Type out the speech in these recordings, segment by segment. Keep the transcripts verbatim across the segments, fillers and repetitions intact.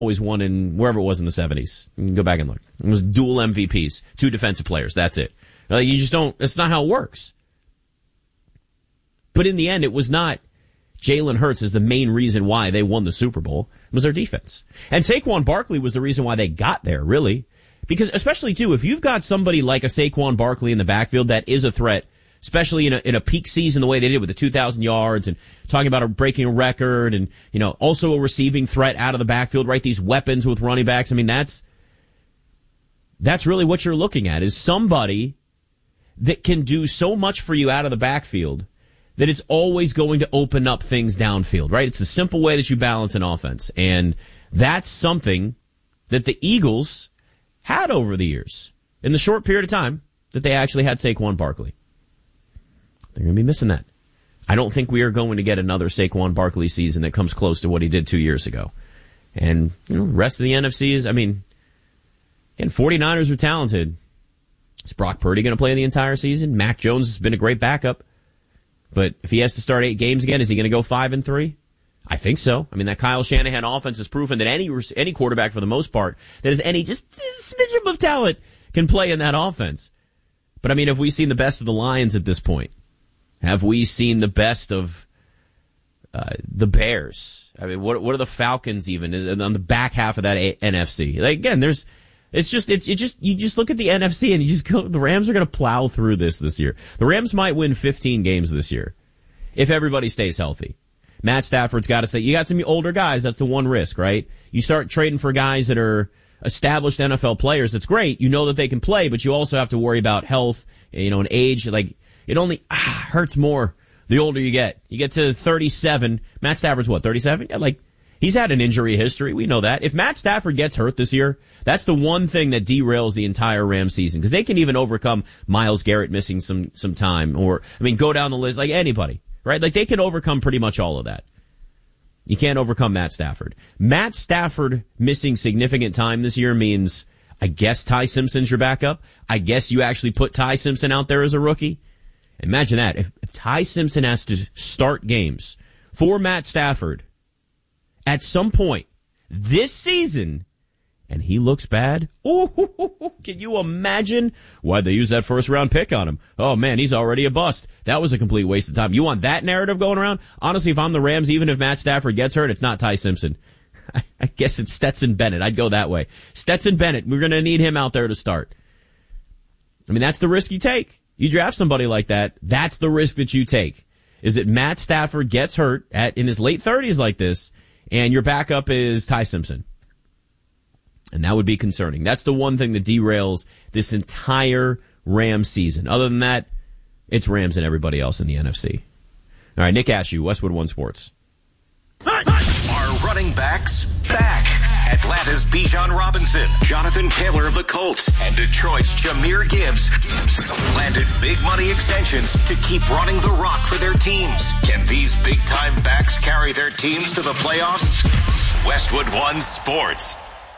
always won in wherever it was in the seventies. You can go back and look. It was dual M V Ps, two defensive players. That's it. Like, you just don't, that's not how it works. But in the end, it was not Jalen Hurts is the main reason why they won the Super Bowl. It was their defense. And Saquon Barkley was the reason why they got there, really. Because especially, too, if you've got somebody like a Saquon Barkley in the backfield that is a threat, especially in a, in a peak season the way they did with the two thousand yards and talking about a breaking a record and, you know, also a receiving threat out of the backfield, right? These weapons with running backs. I mean, that's, that's really what you're looking at, is somebody that can do so much for you out of the backfield that it's always going to open up things downfield, right? It's the simple way that you balance an offense. And that's something that the Eagles had over the years in the short period of time that they actually had Saquon Barkley. They're going to be missing that. I don't think we are going to get another Saquon Barkley season that comes close to what he did two years ago. And, you know, the rest of the N F C is, I mean, again, 49ers are talented. Is Brock Purdy going to play the entire season? Mac Jones has been a great backup. But if he has to start eight games again, is he going to go five and three? I think so. I mean, that Kyle Shanahan offense has proven that any any quarterback, for the most part, that has any just smidgen of talent can play in that offense. But I mean, have we seen the best of the Lions at this point? Have we seen the best of uh, the Bears? I mean, what what are the Falcons even is on the back half of that a- N F C? Like, again, there's it's just it's it just you just look at the N F C and you just go, the Rams are going to plow through this this year. The Rams might win fifteen games this year if everybody stays healthy. Matt Stafford's got to stay. You got some older guys. That's the one risk, right? You start trading for guys that are established N F L players. That's great. You know that they can play, but you also have to worry about health, you know, and age. Like, it only ah, hurts more the older you get. You get to thirty-seven. Matt Stafford's what, thirty-seven? Yeah, like, he's had an injury history. We know that. If Matt Stafford gets hurt this year, that's the one thing that derails the entire Rams season. Because they can even overcome Myles Garrett missing some, some time. Or, I mean, go down the list like anybody, right? Like, they can overcome pretty much all of that. You can't overcome Matt Stafford. Matt Stafford missing significant time this year means, I guess Ty Simpson's your backup. I guess you actually put Ty Simpson out there as a rookie. Imagine that. If, if Ty Simpson has to start games for Matt Stafford at some point this season and he looks bad, ooh, can you imagine why they use that first round pick on him? Oh man, he's already a bust. That was a complete waste of time. You want that narrative going around? Honestly, if I'm the Rams, even if Matt Stafford gets hurt, it's not Ty Simpson. I, I guess it's Stetson Bennett. I'd go that way. Stetson Bennett, we're going to need him out there to start. I mean, that's the risk you take. You draft somebody like that, that's the risk that you take. Is that Matt Stafford gets hurt at in his late thirties like this, and your backup is Ty Simpson. And that would be concerning. That's the one thing that derails this entire Rams season. Other than that, it's Rams and everybody else in the N F C. All right, Nick Ashew, Westwood One Sports. Are running backs back? Atlanta's Bijan Robinson, Jonathan Taylor of the Colts, and Detroit's Jahmyr Gibbs landed big money extensions to keep running the rock for their teams. Can these big-time backs carry their teams to the playoffs? Westwood One Sports.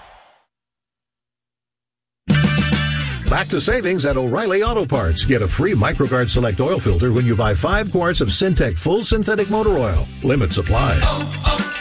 Back to savings at O'Reilly Auto Parts. Get a free MicroGuard Select oil filter when you buy five quarts of Syntec Full Synthetic Motor Oil. Limit supply. Oh,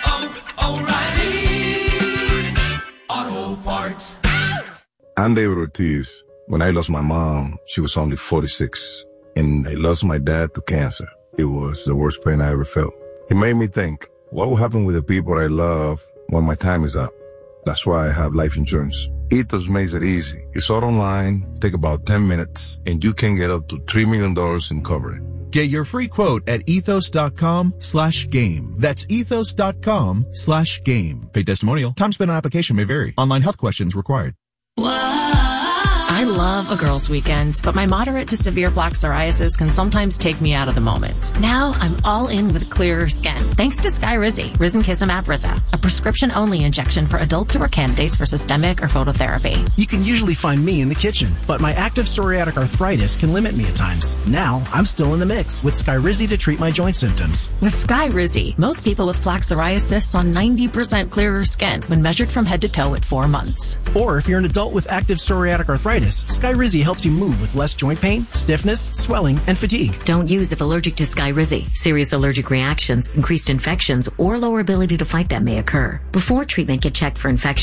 oh, oh, O'Reilly Auto Parts. I'm David Ortiz. When I lost my mom, she was only forty-six. And I lost my dad to cancer. It was the worst pain I ever felt. It made me think, what will happen with the people I love when my time is up? That's why I have life insurance. Ethos makes it easy. It's all online, take about ten minutes, and you can get up to three million dollars in coverage. Get your free quote at ethos.com slash game. That's ethos.com slash game. Paid testimonial. Time spent on application may vary. Online health questions required. I love a girls' weekend, but my moderate to severe plaque psoriasis can sometimes take me out of the moment. Now I'm all in with clearer skin, thanks to Skyrizi, Risankizumab Riza, a prescription-only injection for adults who are candidates for systemic or phototherapy. You can usually find me in the kitchen, but my active psoriatic arthritis can limit me at times. Now I'm still in the mix with Skyrizi to treat my joint symptoms. With Skyrizi, most people with plaque psoriasis saw ninety percent clearer skin when measured from head to toe at four months. Or if you're an adult with active psoriatic arthritis, arthritis, Skyrizi helps you move with less joint pain, stiffness, swelling, and fatigue. Don't use if allergic to Skyrizi. Serious allergic reactions, increased infections, or lower ability to fight them may occur. Before treatment, get checked for infection.